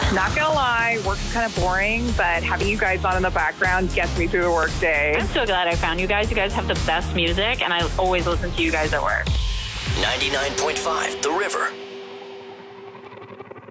Not gonna lie, work is kind of boring, but having you guys on in the background gets me through the work day. I'm so glad I found you guys. You guys have the best music, and I always listen to you guys at work. 99.5 The River.